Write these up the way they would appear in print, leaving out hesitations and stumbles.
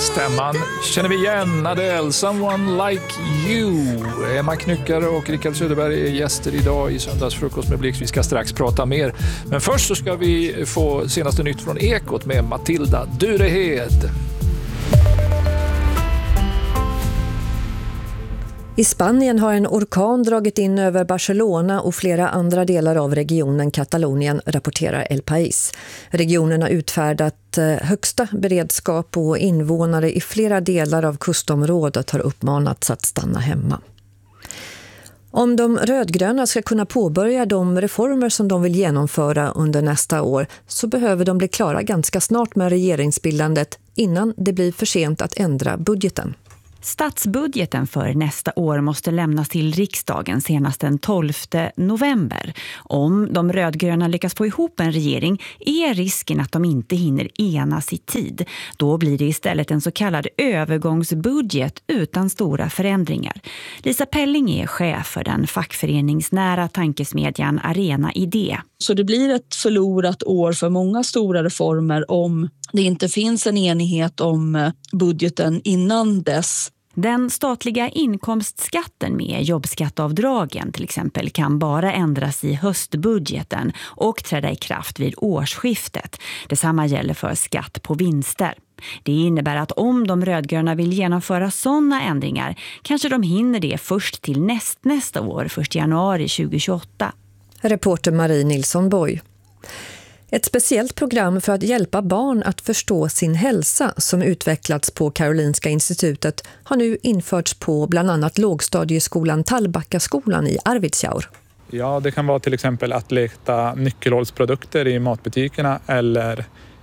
Stämman känner vi igen. Adele, Someone Like You. Emma Knyckare och Rickard Söderberg är gäster idag i Söndagsfrukost med Blix. Vi ska strax prata mer. Men först så ska vi få senaste nytt från Ekot med Matilda Durehed. I Spanien har en orkan dragit in över Barcelona och flera andra delar av regionen Katalonien, rapporterar El País. Regionen har utfärdat högsta beredskap och invånare i flera delar av kustområdet har uppmanats att stanna hemma. Om de rödgröna ska kunna påbörja de reformer som de vill genomföra under nästa år så behöver de bli klara ganska snart med regeringsbildandet innan det blir för sent att ändra budgeten. Statsbudgeten för nästa år måste lämnas till riksdagen senast den 12 november. Om de rödgröna lyckas få ihop en regering är risken att de inte hinner enas i tid. Då blir det istället en så kallad övergångsbudget utan stora förändringar. Lisa Pelling är chef för den fackföreningsnära tankesmedjan Arena Idé. Så det blir ett förlorat år för många stora reformer om det inte finns en enighet om budgeten innan dess. Den statliga inkomstskatten med jobbskatteavdragen till exempel kan bara ändras i höstbudgeten och träda i kraft vid årsskiftet. Detsamma gäller för skatt på vinster. Det innebär att om de rödgröna vill genomföra sådana ändringar kanske de hinner det först till nästa år, 1 januari 2028. Reporter Marie Nilsson Boy. Ett speciellt program för att hjälpa barn att förstå sin hälsa som utvecklats på Karolinska institutet har nu införts på bland annat lågstadieskolan Tallbackaskolan i Arvidsjaur. Ja, det kan vara till exempel att leta nyckelhålsprodukter i matbutikerna eller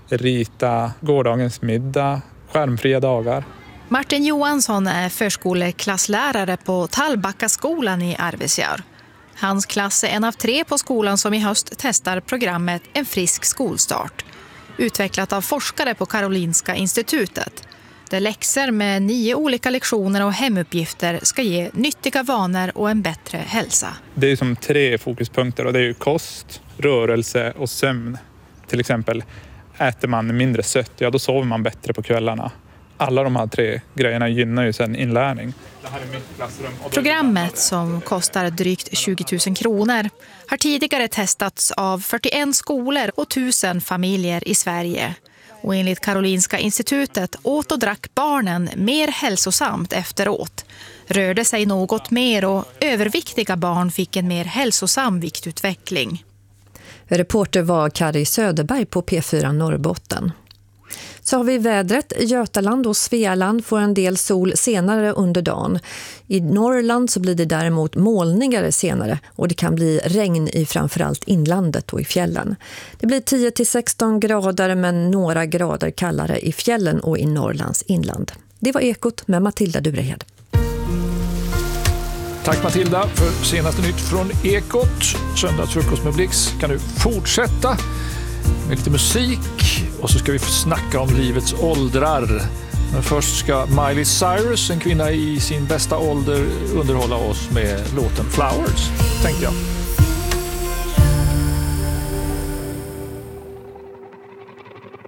rita gårdagens middag, skärmfria dagar. Martin Johansson är förskoleklasslärare på Tallbackaskolan i Arvidsjaur. Hans klass är en av 3 på skolan som i höst testar programmet En frisk skolstart. Utvecklat av forskare på Karolinska institutet. Där läxor med 9 olika lektioner och hemuppgifter ska ge nyttiga vanor och en bättre hälsa. Det är som 3 fokuspunkter och det är ju kost, rörelse och sömn. Till exempel äter man mindre sött, ja då sover man bättre på kvällarna. Alla de här 3 grejerna gynnar ju sedan inlärning. Det här är mitt klassrum. Programmet som kostar drygt 20 000 kronor har tidigare testats av 41 skolor och 1000 familjer i Sverige. Och enligt Karolinska institutet åt och drack barnen mer hälsosamt efteråt. Rörde sig något mer och överviktiga barn fick en mer hälsosam viktutveckling. Reporter var Kari Söderberg på P4 Norrbotten. Så har vi vädret. Götaland och Svealand får en del sol senare under dagen. I Norrland så blir det däremot molnigare senare och det kan bli regn i framförallt inlandet och i fjällen. Det blir 10-16 grader men några grader kallare i fjällen och i Norrlands inland. Det var Ekot med Matilda Durehed. Tack Matilda för senaste nytt från Ekot. Söndagsfrukost med Blix kan nu fortsätta med lite musik och så ska vi få snacka om livets åldrar. Men först ska Miley Cyrus, en kvinna i sin bästa ålder, underhålla oss med låten Flowers, tänkte jag.